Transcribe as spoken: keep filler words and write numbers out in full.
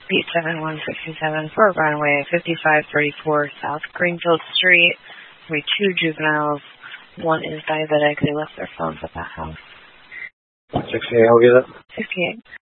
eight seven one six seven for runway fifty-five thirty-four South Greenfield Street. We have two juveniles. One is diabetic. They left their phones at that house. sixty-eight, I'll get it. sixty-eight.